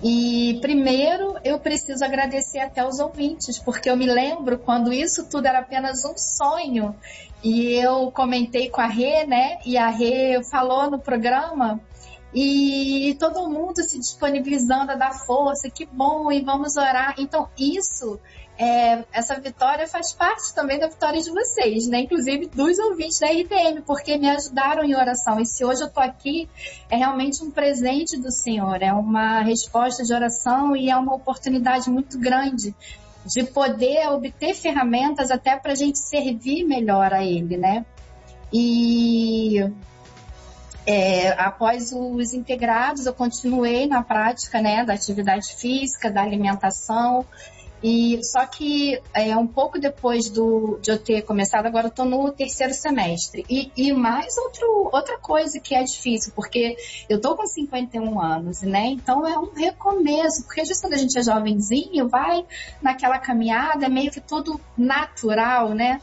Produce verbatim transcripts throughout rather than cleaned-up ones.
E primeiro eu preciso agradecer até os ouvintes, porque eu me lembro quando isso tudo era apenas um sonho, e eu comentei com a Rê, né? E a Rê falou no programa, e todo mundo se disponibilizando a dar força, que bom, e vamos orar. Então isso, é, essa vitória faz parte também da vitória de vocês, né? Inclusive dos ouvintes da R T M, porque me ajudaram em oração. E se hoje eu tô aqui, é realmente um presente do Senhor, é uma resposta de oração e é uma oportunidade muito grande de poder obter ferramentas até para a gente servir melhor a Ele, né? E é, após os integrados, eu continuei na prática, né, da atividade física, da alimentação. E só que é, um pouco depois do, de eu ter começado, agora eu estou no terceiro semestre. E, e mais outro, outra coisa que é difícil, porque eu estou com cinquenta e um anos, né? Então é um recomeço, porque just quando a gente é jovenzinho, vai naquela caminhada, é meio que tudo natural, né?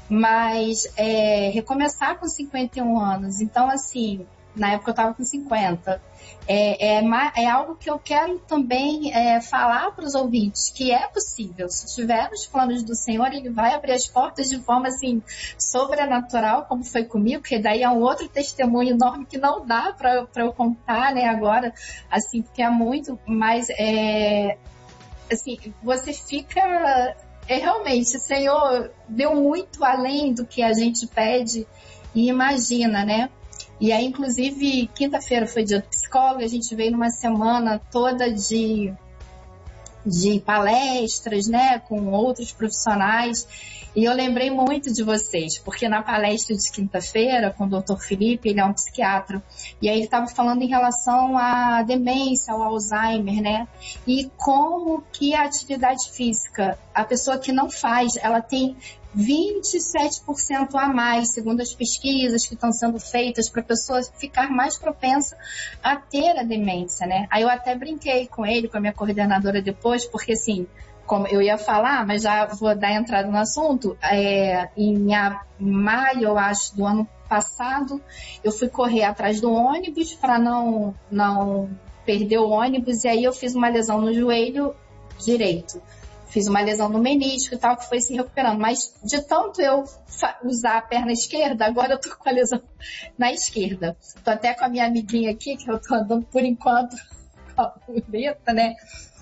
Mas é, recomeçar com cinquenta e um anos, então assim, na época eu estava com cinquenta. É, é, é algo que eu quero também é, falar para os ouvintes, que é possível. Se tiver nos planos do Senhor, Ele vai abrir as portas de forma assim, sobrenatural, como foi comigo, porque daí é um outro testemunho enorme que não dá para eu contar, né, agora, assim, porque é muito, mas é, assim, você fica, é realmente, o Senhor deu muito além do que a gente pede e imagina, né? E aí, inclusive, quinta-feira foi dia do psicólogo, a gente veio numa semana toda de, de palestras, né, com outros profissionais, e eu lembrei muito de vocês, porque na palestra de quinta-feira, com o doutor Felipe, ele é um psiquiatra, e aí ele estava falando em relação à demência, ao Alzheimer, né, e como que a atividade física, a pessoa que não faz, ela tem vinte e sete por cento a mais, segundo as pesquisas que estão sendo feitas, para a pessoa ficar mais propensa a ter a demência, né? Aí eu até brinquei com ele, com a minha coordenadora depois, porque assim, como eu ia falar, mas já vou dar entrada no assunto, é, em a, maio, eu acho, do ano passado, eu fui correr atrás do ônibus para não, não perder o ônibus, e aí eu fiz uma lesão no joelho direito. Fiz uma lesão no menisco e tal, que foi se recuperando. Mas de tanto eu usar a perna esquerda, agora eu tô com a lesão na esquerda. Tô até com a minha amiguinha aqui, que eu tô andando por enquanto com a muleta, né?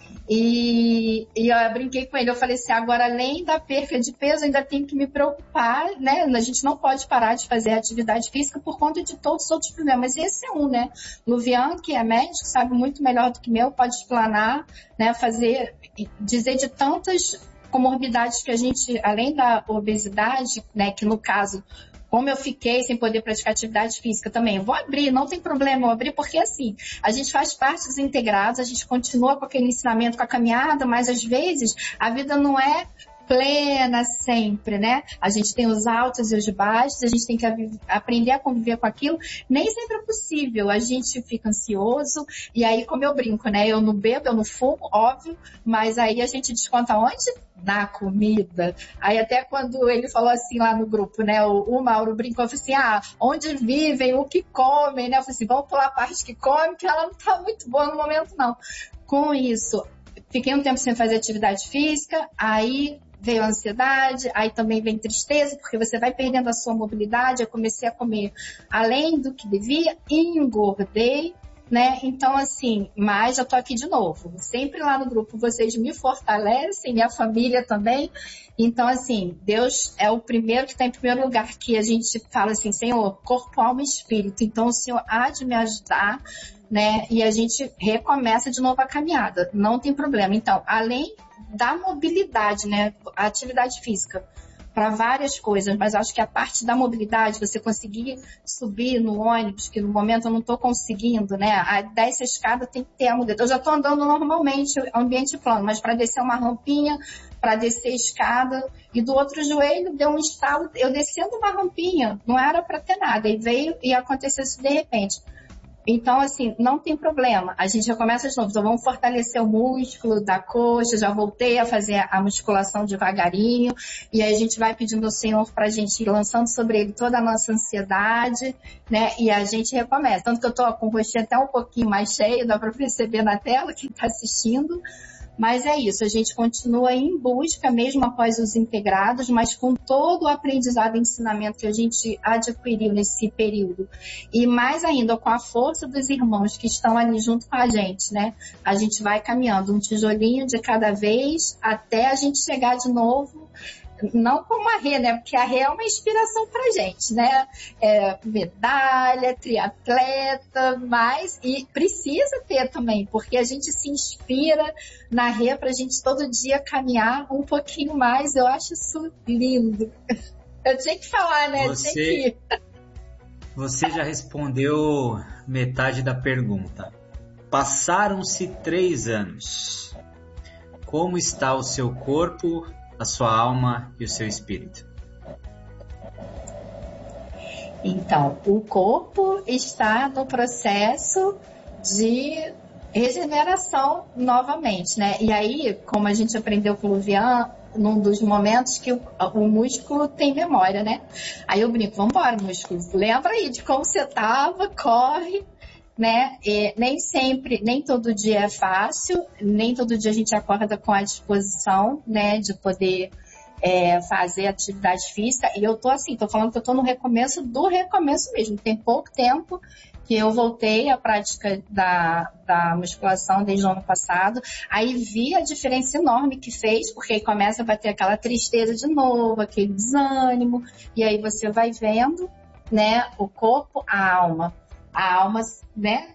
E, e eu brinquei com ele, eu falei assim, agora além da perca de peso, ainda tenho que me preocupar, né? A gente não pode parar de fazer atividade física por conta de todos os outros problemas. E esse é um, né? Luvian, que é médico, sabe muito melhor do que eu, pode explanar, né? Fazer, dizer de tantas comorbidades que a gente, além da obesidade, né? Que no caso, como eu fiquei sem poder praticar atividade física também, eu vou abrir, não tem problema eu abrir, porque assim, a gente faz parte dos integrados, a gente continua com aquele ensinamento, com a caminhada, mas às vezes a vida não é plena sempre, né? A gente tem os altos e os baixos, a gente tem que aprender a conviver com aquilo. Nem sempre é possível, a gente fica ansioso, e aí, como eu brinco, né? Eu não bebo, eu não fumo, óbvio, mas aí a gente desconta onde? Na comida. Aí até quando ele falou assim lá no grupo, né? O, o Mauro brincou, falou assim, ah, onde vivem, o que comem, né? Eu falei assim, vamos pular a parte que come, que ela não tá muito boa no momento, não. Com isso, fiquei um tempo sem fazer atividade física, aí veio a ansiedade, aí também vem tristeza, porque você vai perdendo a sua mobilidade. Eu comecei a comer além do que devia, engordei, né? Então, assim, mas eu tô aqui de novo. Sempre lá no grupo vocês me fortalecem, minha família também. Então, assim, Deus é o primeiro que está em primeiro lugar, que a gente fala assim, Senhor, corpo, alma e espírito. Então, o Senhor há de me ajudar, né? E a gente recomeça de novo a caminhada. Não tem problema. Então, além da mobilidade, né? A atividade física para várias coisas, mas acho que a parte da mobilidade, você conseguir subir no ônibus, que no momento eu não estou conseguindo, né? A descer a escada tem que ter a muleta. Eu já estou andando normalmente, ambiente plano, mas para descer uma rampinha, para descer a escada, e do outro joelho deu um estalo, eu descendo uma rampinha, não era para ter nada, e veio e aconteceu isso de repente. Então, assim, não tem problema. A gente já começa de novo. Então, vamos fortalecer o músculo da coxa. Já voltei a fazer a musculação devagarinho. E aí a gente vai pedindo ao Senhor para a gente ir lançando sobre ele toda a nossa ansiedade, né? E a gente recomeça. Tanto que eu tô com o rostinho até um pouquinho mais cheio, dá para perceber na tela quem está assistindo. Mas é isso, a gente continua em busca, mesmo após os integrados, mas com todo o aprendizado e ensinamento que a gente adquiriu nesse período. E mais ainda, com a força dos irmãos que estão ali junto com a gente, né? A gente vai caminhando um tijolinho de cada vez até a gente chegar de novo, não como a Rê, né? Porque a Rê é uma inspiração pra gente, né? É medalha, triatleta, mas... E precisa ter também, porque a gente se inspira na Rê pra gente todo dia caminhar um pouquinho mais. Eu acho isso lindo. Eu tinha que falar, né? Você, tinha que... você já respondeu metade da pergunta. Passaram-se três anos. Como está o seu corpo, a sua alma e o seu espírito? Então, o corpo está no processo de regeneração novamente, né? E aí, como a gente aprendeu com o Luvian, num dos momentos que o, o músculo tem memória, né? Aí eu brinco, vambora, músculo, lembra aí de como você estava, corre, né? E nem sempre, nem todo dia é fácil, nem todo dia a gente acorda com a disposição, né, de poder é, fazer atividade física. E eu tô assim, tô falando que eu tô no recomeço do recomeço mesmo. Tem pouco tempo que eu voltei à prática da, da musculação desde o ano passado. Aí vi a diferença enorme que fez, porque aí começa a bater aquela tristeza de novo, aquele desânimo, e aí você vai vendo, né, o corpo, a alma. A alma, né,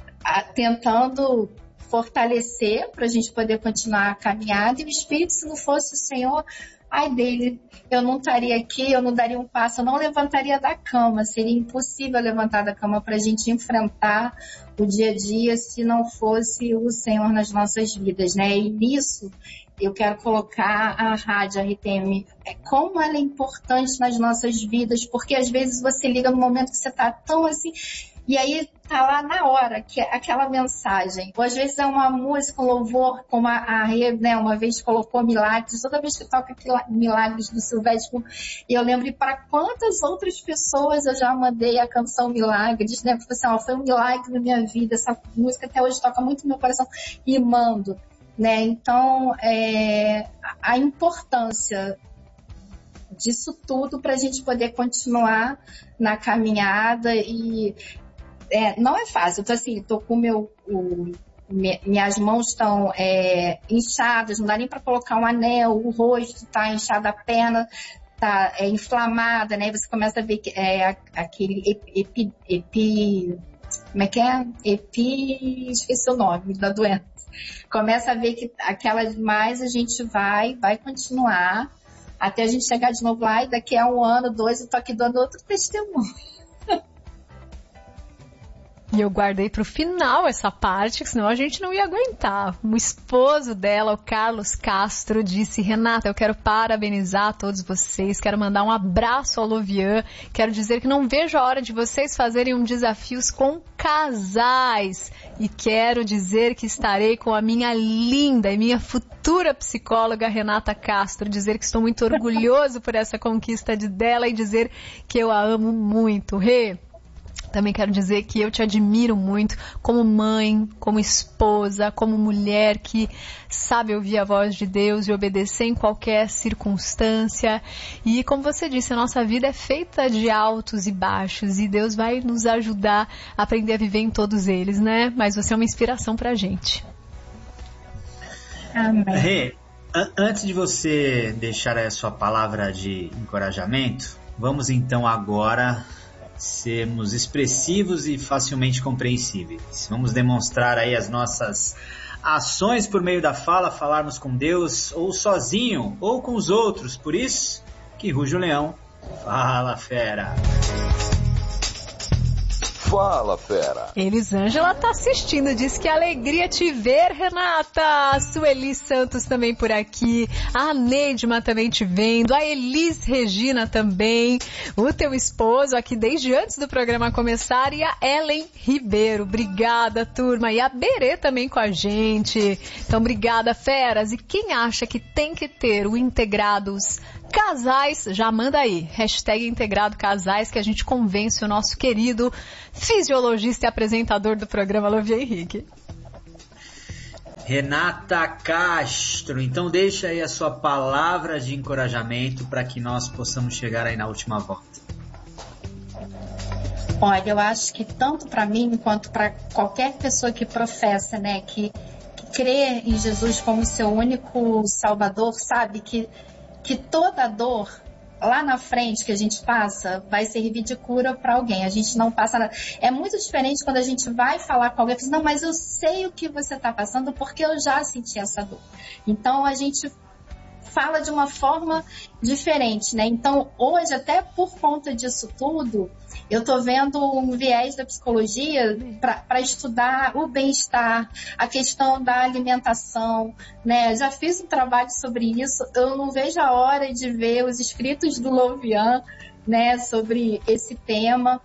tentando fortalecer para a gente poder continuar a caminhada, e o espírito, se não fosse o Senhor, ai dele, eu não estaria aqui, eu não daria um passo, eu não levantaria da cama, seria impossível levantar da cama para a gente enfrentar o dia a dia se não fosse o Senhor nas nossas vidas, né? E nisso eu quero colocar a rádio, a R T M, como ela é importante nas nossas vidas, porque às vezes você liga no momento que você está tão assim, e aí tá lá na hora, que é aquela mensagem. Ou às vezes é uma música, um louvor, como a, a Rê, né, uma vez colocou Milagres, toda vez que toca Milagres do Silvério, e eu lembro para quantas outras pessoas eu já mandei a canção Milagres, né, porque assim, ó, foi um milagre na minha vida, essa música até hoje toca muito no meu coração, e mando, né, então é, a importância disso tudo para a gente poder continuar na caminhada. E É, não é fácil, eu tô assim, tô com meu, o, me, minhas mãos estão é, inchadas, não dá nem para colocar um anel, o rosto tá inchado, a perna tá é, inflamada, né? Você começa a ver que é aquele epi, epi, como é que é? Epi, esqueci o nome da doença. Começa a ver que aquelas mais a gente vai, vai continuar até a gente chegar de novo lá, e daqui a um ano, dois, eu tô aqui dando outro testemunho. E eu guardei pro final essa parte, que senão a gente não ia aguentar. O esposo dela, o Carlos Castro, disse: Renata, eu quero parabenizar todos vocês, quero mandar um abraço ao Luvian, quero dizer que não vejo a hora de vocês fazerem um desafios com casais. E quero dizer que estarei com a minha linda e minha futura psicóloga Renata Castro, dizer que estou muito orgulhoso por essa conquista de dela e dizer que eu a amo muito. Rê, também quero dizer que eu te admiro muito como mãe, como esposa, como mulher que sabe ouvir a voz de Deus e obedecer em qualquer circunstância. E como você disse, a nossa vida é feita de altos e baixos e Deus vai nos ajudar a aprender a viver em todos eles, né? Mas você é uma inspiração pra gente. Amém. Rê, an- antes de você deixar a sua palavra de encorajamento, vamos então agora sermos expressivos e facilmente compreensíveis. Vamos demonstrar aí as nossas ações por meio da fala, falarmos com Deus, ou sozinho, ou com os outros. Por isso que ruge o leão. Fala, fera! Fala, fera. Elisângela tá assistindo, diz que alegria te ver, Renata. A Sueli Santos também por aqui. A Neidma também te vendo. A Elis Regina também. O teu esposo aqui desde antes do programa começar. E a Ellen Ribeiro. Obrigada, turma. E a Berê também com a gente. Então, obrigada, feras. E quem acha que tem que ter o Integrados Casais, já manda aí, hashtag Integrado Casais, que a gente convence o nosso querido fisiologista e apresentador do programa, Lovia Henrique. Renata Castro, então deixa aí a sua palavra de encorajamento para que nós possamos chegar aí na última volta. Olha, eu acho que tanto para mim quanto para qualquer pessoa que professa, né, que, que crê em Jesus como seu único Salvador, sabe que que toda dor lá na frente que a gente passa vai servir de cura para alguém. A gente não passa nada. É muito diferente quando a gente vai falar com alguém e diz, não, mas eu sei o que você está passando porque eu já senti essa dor. Então a gente fala de uma forma diferente, né? Então hoje, até por conta disso tudo, eu tô vendo um viés da psicologia para estudar o bem-estar, a questão da alimentação, né? Já fiz um trabalho sobre isso, eu não vejo a hora de ver os escritos do Lovian, né, sobre esse tema.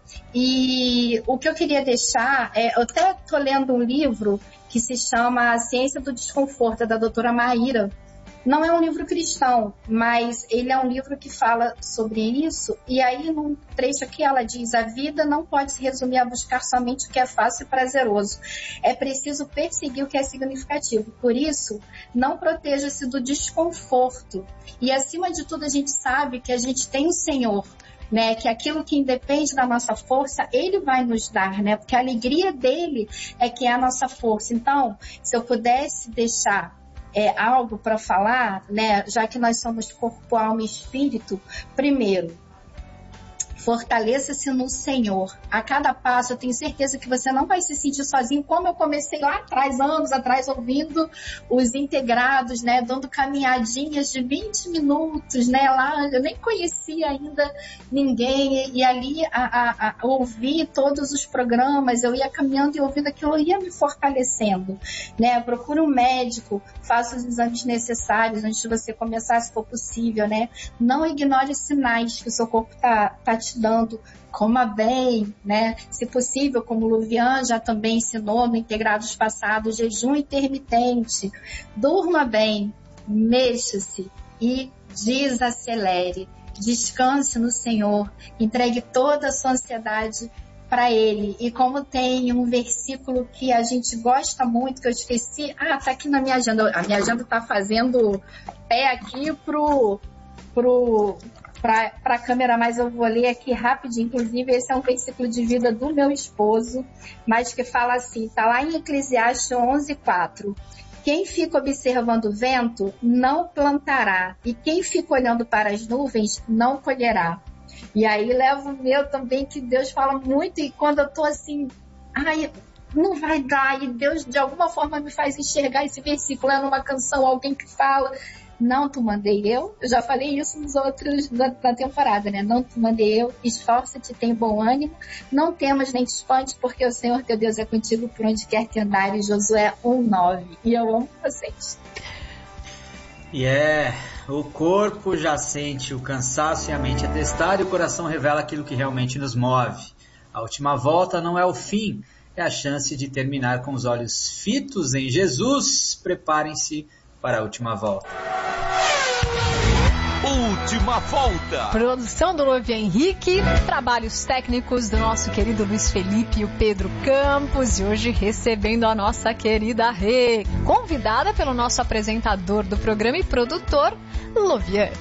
E o que eu queria deixar, é, eu até tô lendo um livro que se chama A Ciência do Desconforto, da doutora Maíra. Não é um livro cristão, mas ele é um livro que fala sobre isso. E aí, num trecho aqui, ela diz: a vida não pode se resumir a buscar somente o que é fácil e prazeroso. É preciso perseguir o que é significativo. Por isso, não proteja-se do desconforto. E, acima de tudo, a gente sabe que a gente tem o Senhor, né? Que aquilo que independe da nossa força, Ele vai nos dar, né? Porque a alegria dEle é que é a nossa força. Então, se eu pudesse deixar É, algo para falar, né? Já que nós somos corpo, alma e espírito, primeiro, fortaleça-se no Senhor. A cada passo, eu tenho certeza que você não vai se sentir sozinho, como eu comecei lá atrás, anos atrás, ouvindo os integrados, né? Dando caminhadinhas de vinte minutos, né? Lá, eu nem conhecia ainda ninguém, e ali, a, a, a ouvir todos os programas, eu ia caminhando e ouvindo aquilo, eu ia me fortalecendo, né? Procura um médico, faça os exames necessários antes de você começar, se for possível, né? Não ignore os sinais que o seu corpo tá, tá te dando, coma bem, né? Se possível, como o Lovian já também ensinou no Integrados Passados, jejum intermitente, durma bem, mexa-se e desacelere, descanse no Senhor, entregue toda a sua ansiedade para Ele. E como tem um versículo que a gente gosta muito, que eu esqueci, ah, tá aqui na minha agenda, a minha agenda tá fazendo pé aqui pro, pro para a câmera, mas eu vou ler aqui rapidinho. Inclusive, esse é um versículo de vida do meu esposo, mas que fala assim, está lá em Eclesiastes onze, quatro. Quem fica observando o vento não plantará, e quem fica olhando para as nuvens não colherá. E aí leva o meu também, que Deus fala muito, e quando eu tô assim, ai, não vai dar, e Deus de alguma forma me faz enxergar esse versículo, é numa canção, alguém que fala, não te mandei eu, eu já falei isso nos outros da, da temporada, né? Não te mandei eu, esforça-te, tem bom ânimo, não temas nem te espantes, porque o Senhor teu Deus é contigo por onde quer que andares, Josué um, nove. E eu amo vocês. E é, o corpo já sente o cansaço e a mente é testada, e o coração revela aquilo que realmente nos move. A última volta não é o fim, é a chance de terminar com os olhos fitos em Jesus. Preparem-se para a última volta. Última volta. Produção do Lovia Henrique, trabalhos técnicos do nosso querido Luiz Felipe e o Pedro Campos, e hoje recebendo a nossa querida Rê, convidada pelo nosso apresentador do programa e produtor, Lovian.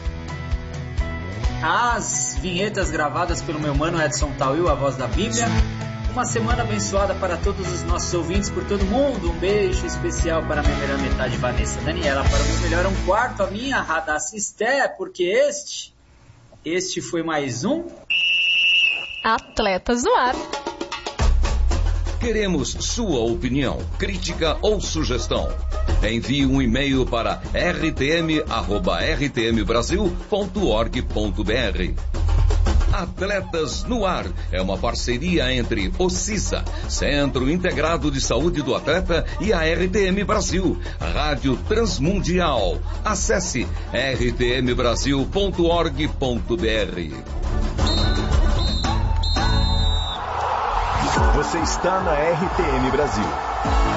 As vinhetas gravadas pelo meu mano Edson Tauil, a voz da Bíblia. Uma semana abençoada para todos os nossos ouvintes, por todo mundo. Um beijo especial para a minha melhor metade, Vanessa Daniela. Para o meu melhor um quarto, a minha Radassa Esté, porque este, este foi mais um Atletas no Ar. Queremos sua opinião, crítica ou sugestão. Envie um e-mail para r t m arroba r t m brasil ponto org ponto b r. Atletas no Ar é uma parceria entre o CISA, Centro Integrado de Saúde do Atleta, e a R T M Brasil, Rádio Transmundial. Acesse r t m brasil ponto org ponto b r. Você está na R T M Brasil.